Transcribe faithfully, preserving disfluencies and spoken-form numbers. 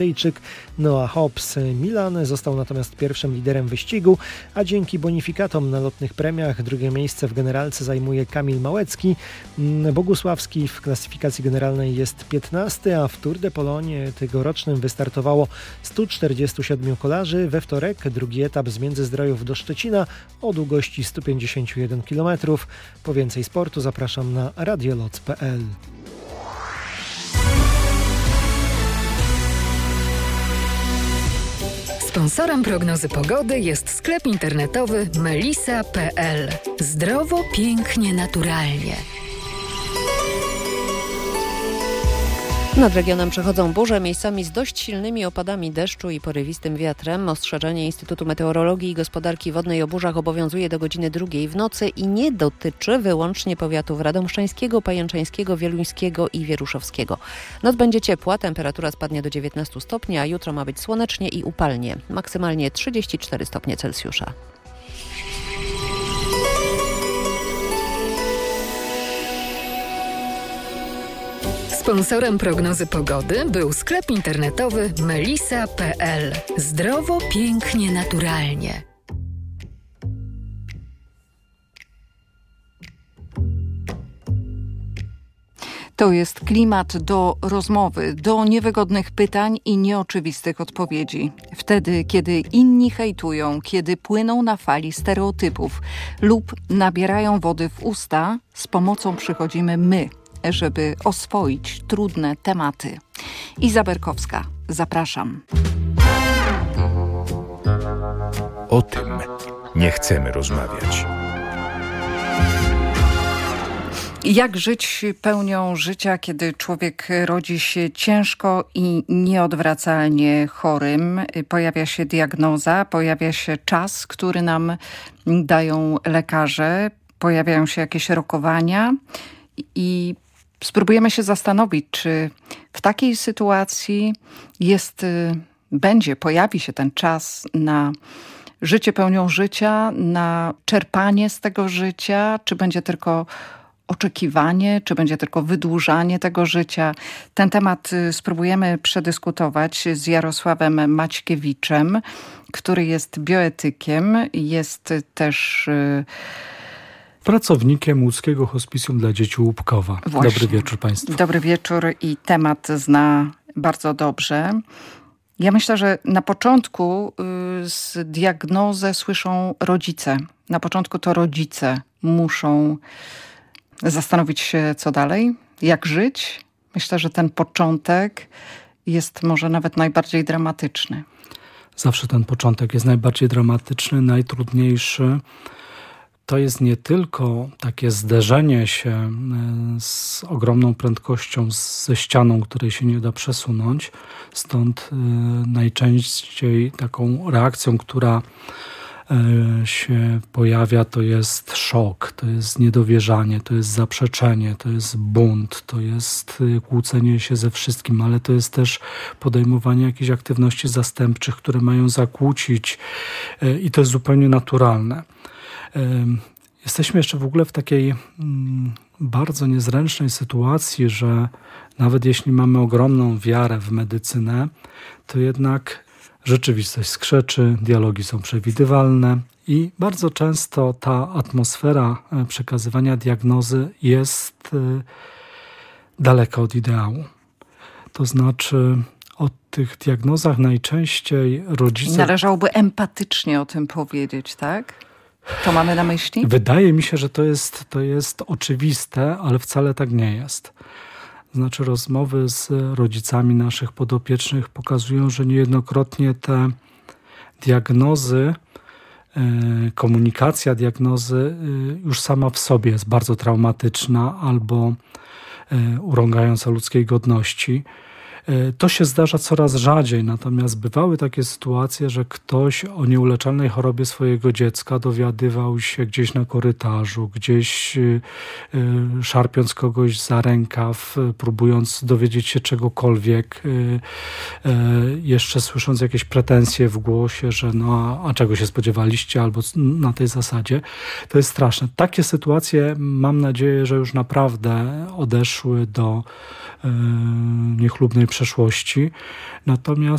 Brytyjczyk Noah Hobbs. Milan został natomiast pierwszym liderem wyścigu, a dzięki bonifikatom na lotnych premiach drugie miejsce w generalce zajmuje Kamil Małecki. Bogusławski w klasyfikacji generalnej jest piętnasty, a w Tour de Pologne tegorocznym wystartowało stu czterdziestu siedmiu kolarzy. We wtorek drugi etap z Międzyzdrojów do Szczecina o długości stu pięćdziesięciu jeden kilometrów. Po więcej sportu zapraszam na radioloc kropka p l. Sponsorem prognozy pogody jest sklep internetowy melisa kropka p l. Zdrowo, pięknie, naturalnie. Nad regionem przechodzą burze, miejscami z dość silnymi opadami deszczu i porywistym wiatrem. Ostrzeżenie Instytutu Meteorologii i Gospodarki Wodnej o burzach obowiązuje do godziny drugiej w nocy i nie dotyczy wyłącznie powiatów radomszczańskiego, pajęczańskiego, wieluńskiego i wieruszowskiego. Noc będzie ciepła, temperatura spadnie do dziewiętnastu stopni, a jutro ma być słonecznie i upalnie. Maksymalnie trzydzieści cztery stopnie Celsjusza. Sponsorem prognozy pogody był sklep internetowy melisa kropka p l. Zdrowo, pięknie, naturalnie. To jest klimat do rozmowy, do niewygodnych pytań i nieoczywistych odpowiedzi. Wtedy, kiedy inni hejtują, kiedy płyną na fali stereotypów lub nabierają wody w usta, z pomocą przychodzimy my, żeby oswoić trudne tematy. Iza Berkowska, zapraszam. O tym nie chcemy rozmawiać. Jak żyć pełnią życia, kiedy człowiek rodzi się ciężko i nieodwracalnie chorym? Pojawia się diagnoza, pojawia się czas, który nam dają lekarze, pojawiają się jakieś rokowania i spróbujemy się zastanowić, czy w takiej sytuacji jest, będzie, pojawi się ten czas na życie pełnią życia, na czerpanie z tego życia, czy będzie tylko oczekiwanie, czy będzie tylko wydłużanie tego życia. Ten temat spróbujemy przedyskutować z Jarosławem Maćkiewiczem, który jest bioetykiem, jest też pracownikiem Łódzkiego Hospicjum dla Dzieci Łupkowa. Właśnie. Dobry wieczór Państwu. Dobry wieczór i temat zna bardzo dobrze. Ja myślę, że na początku y, z diagnozę słyszą rodzice. Na początku to rodzice muszą zastanowić się, co dalej, jak żyć. Myślę, że ten początek jest może nawet najbardziej dramatyczny. Zawsze ten początek jest najbardziej dramatyczny, najtrudniejszy. To jest nie tylko takie zderzenie się z ogromną prędkością ze ścianą, której się nie da przesunąć. Stąd najczęściej taką reakcją, która się pojawia, to jest szok, to jest niedowierzanie, to jest zaprzeczenie, to jest bunt, to jest kłócenie się ze wszystkim, ale to jest też podejmowanie jakichś aktywności zastępczych, które mają zakłócić i to jest zupełnie naturalne. Jesteśmy jeszcze w ogóle w takiej bardzo niezręcznej sytuacji, że nawet jeśli mamy ogromną wiarę w medycynę, to jednak rzeczywistość skrzeczy, dialogi są przewidywalne i bardzo często ta atmosfera przekazywania diagnozy jest daleka od ideału. To znaczy o tych diagnozach najczęściej rodzice... Należałoby empatycznie o tym powiedzieć, tak? To mamy na myśli? Wydaje mi się, że to jest, to jest oczywiste, ale wcale tak nie jest. Znaczy rozmowy z rodzicami naszych podopiecznych pokazują, że niejednokrotnie te diagnozy, komunikacja diagnozy już sama w sobie jest bardzo traumatyczna albo urągająca ludzkiej godności. To się zdarza coraz rzadziej, natomiast bywały takie sytuacje, że ktoś o nieuleczalnej chorobie swojego dziecka dowiadywał się gdzieś na korytarzu, gdzieś szarpiąc kogoś za rękaw, próbując dowiedzieć się czegokolwiek, jeszcze słysząc jakieś pretensje w głosie, że no a czego się spodziewaliście, albo na tej zasadzie. To jest straszne. Takie sytuacje mam nadzieję, że już naprawdę odeszły do niechlubnej przeszłości. Natomiast